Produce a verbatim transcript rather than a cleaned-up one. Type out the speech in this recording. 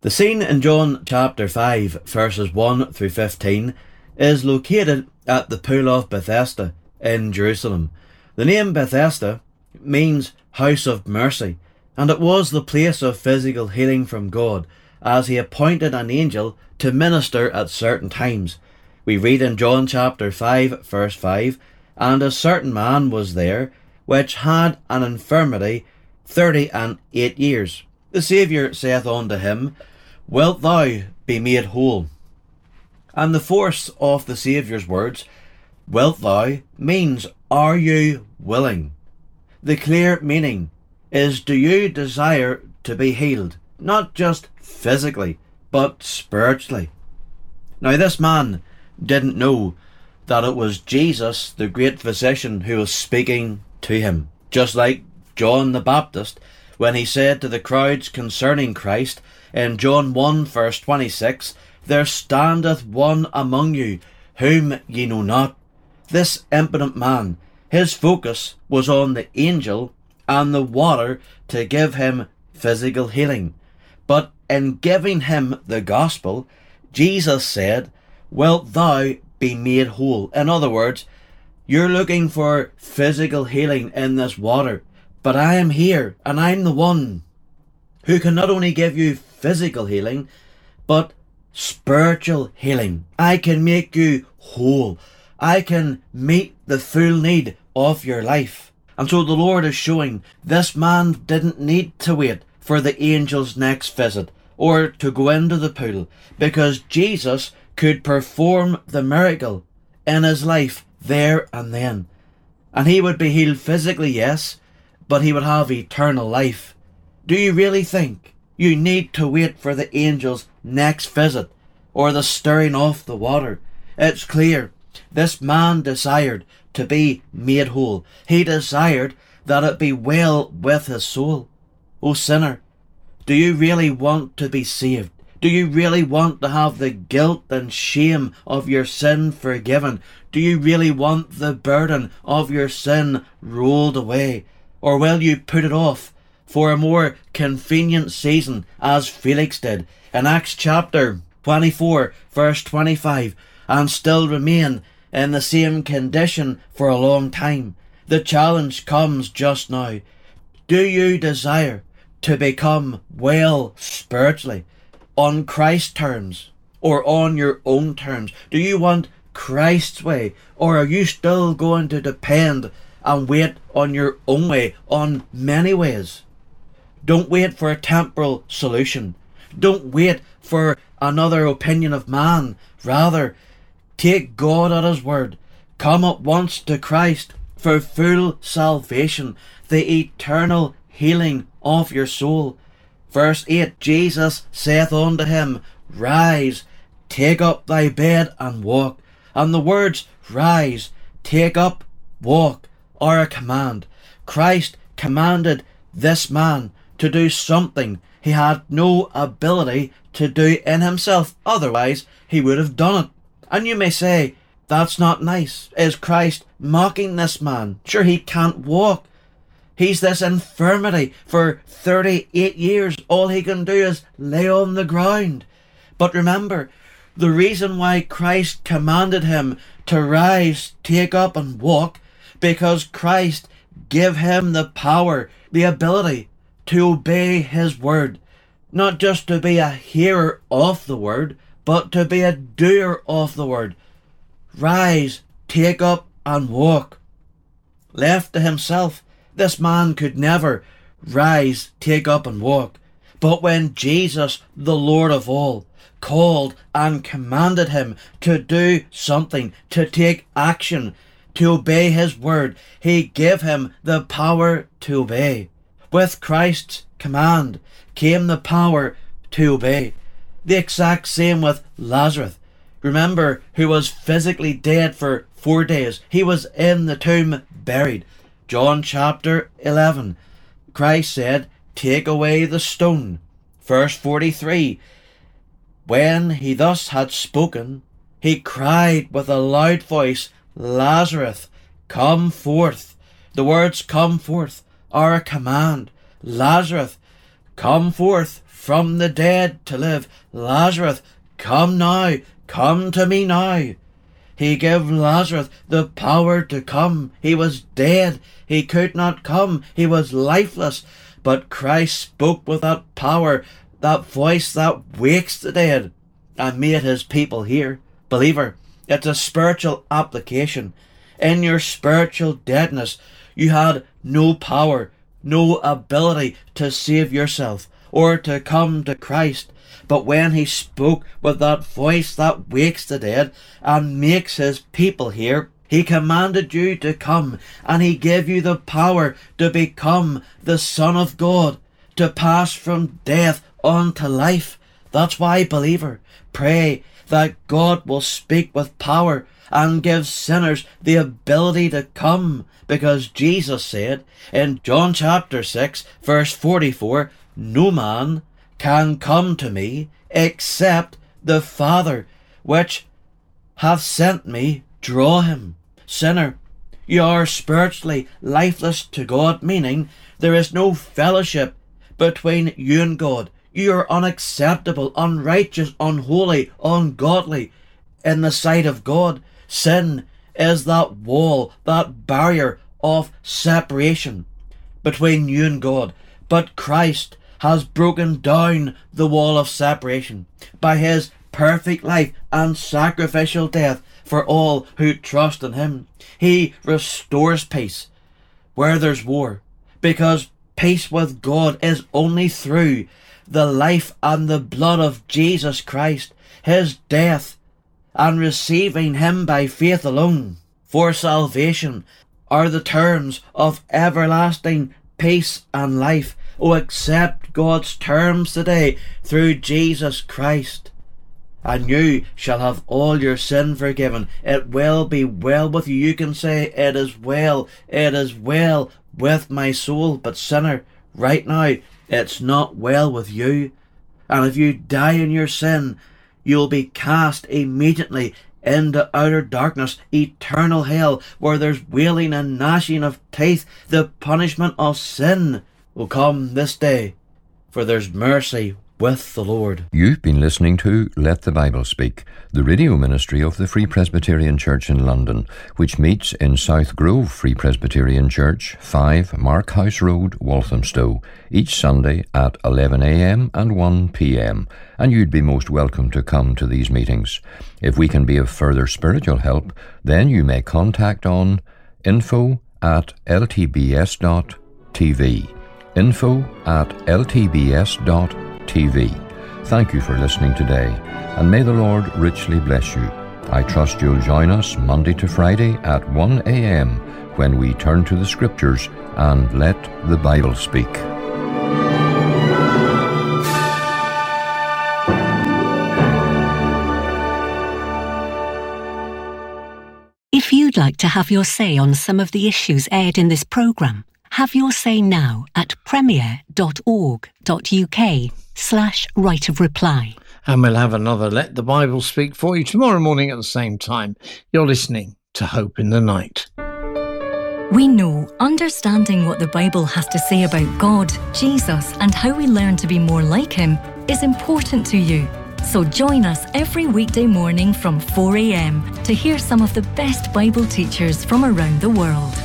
The scene in John chapter five, verses one through fifteen, is located at the Pool of Bethesda in Jerusalem. The name Bethesda means house of mercy, and it was the place of physical healing from God, as he appointed an angel to minister at certain times. We read in John chapter five, verse five, "And a certain man was there, which had an infirmity thirty and eight years. The Saviour saith unto him, Wilt thou be made whole?" And the force of the Saviour's words, "Wilt thou," means, are you willing? The clear meaning is, do you desire to be healed? Not just physically, but spiritually. Now this man didn't know that it was Jesus, the great physician, who was speaking to him. Just like John the Baptist, when he said to the crowds concerning Christ, in John one verse twenty-six, "There standeth one among you, whom ye know not." This impotent man, his focus was on the angel and the water to give him physical healing. But in giving him the gospel, Jesus said, "Wilt thou be made whole?" In other words, you're looking for physical healing in this water, but I am here, and I'm the one who can not only give you physical healing, but spiritual healing. I can make you whole. I can meet the full need of your life. And so the Lord is showing this man didn't need to wait for the angel's next visit or to go into the pool, because Jesus could perform the miracle in his life there and then. And he would be healed physically, yes, but he would have eternal life. Do you really think you need to wait for the angel's next visit or the stirring of the water? It's clear this man desired to be made whole. He desired that it be well with his soul. O sinner, do you really want to be saved? Do you really want to have the guilt and shame of your sin forgiven? Do you really want the burden of your sin rolled away? Or will you put it off for a more convenient season, as Felix did in Acts chapter twenty-four verse twenty-five, and still remain in the same condition for a long time? The challenge comes just now. Do you desire to become well spiritually on Christ's terms or on your own terms? Do you want Christ's way, or are you still going to depend and wait on your own way, on many ways? Don't wait for a temporal solution. Don't wait for another opinion of man. Rather, take God at his word. Come at once to Christ for full salvation, the eternal healing of your soul. Verse eight, Jesus saith unto him, Rise, take up thy bed and walk. And the words rise, take up, walk are a command. Christ commanded this man to do something he had no ability to do in himself. Otherwise, he would have done it. And you may say, that's not nice. Is Christ mocking this man? Sure, he can't walk. He's this infirmity for thirty-eight years. All he can do is lay on the ground. But remember, the reason why Christ commanded him to rise, take up and walk, because Christ gave him the power, the ability to obey his word. Not just to be a hearer of the word, but to be a doer of the word. Rise, take up and walk. Left to himself, this man could never rise, take up and walk. But when Jesus, the Lord of all, called and commanded him to do something, to take action, to obey his word, he gave him the power to obey. With Christ's command came the power to obey. The exact same with Lazarus. Remember, who was physically dead for four days. He was in the tomb buried. John chapter eleven. Christ said, Take away the stone. Verse forty-three. When he thus had spoken, he cried with a loud voice, Lazarus, come forth. The words come forth are a command. Lazarus, come forth from the dead to live. Lazarus, come now, come to me now. He gave Lazarus the power to come. He was dead, he could not come, he was lifeless. But Christ spoke with that power, that voice that wakes the dead, and made his people hear. Believer, it's a spiritual application. In your spiritual deadness, you had no power, no ability to save yourself or to come to Christ. But when he spoke with that voice that wakes the dead and makes his people hear, he commanded you to come, and he gave you the power to become the Son of God, to pass from death on to life. That's why, believer, pray that God will speak with power and give sinners the ability to come, because Jesus said in John chapter six verse forty-four, no man can come to me except the Father which hath sent me draw him. Sinner, you are spiritually lifeless to God, meaning there is no fellowship between you and God. You are unacceptable, unrighteous, unholy, ungodly in the sight of God. Sin is that wall, that barrier of separation between you and God. But Christ has broken down the wall of separation by his perfect life and sacrificial death for all who trust in him. He restores peace where there's war, because peace with God is only through the life and the blood of Jesus Christ, his death, and receiving him by faith alone for salvation are the terms of everlasting peace and life. Oh, accept God's terms today through Jesus Christ, and you shall have all your sin forgiven. It will be well with you. You can say, it is well, it is well with my soul. But sinner, right now, it's not well with you. And if you die in your sin, you'll be cast immediately into outer darkness, eternal hell, where there's wailing and gnashing of teeth. The punishment of sin will come this day, for there's mercy with the Lord. You've been listening to Let the Bible Speak, the radio ministry of the Free Presbyterian Church in London, which meets in South Grove Free Presbyterian Church, five Mark House Road, Walthamstow, each Sunday at eleven a m and one p m, and you'd be most welcome to come to these meetings. If we can be of further spiritual help, then you may contact on info at l t b s dot t v. info at l t b s dot t v. Thank you for listening today, and may the Lord richly bless you. I trust you'll join us Monday to Friday at one a m when we turn to the Scriptures and let the Bible speak. If you'd like to have your say on some of the issues aired in this programme, have your say now at premier dot org dot u k slash right of reply. And we'll have another Let the Bible Speak for you tomorrow morning at the same time. You're listening to Hope in the Night. We know understanding what the Bible has to say about God, Jesus, and how we learn to be more like him is important to you. So join us every weekday morning from four a m to hear some of the best Bible teachers from around the world.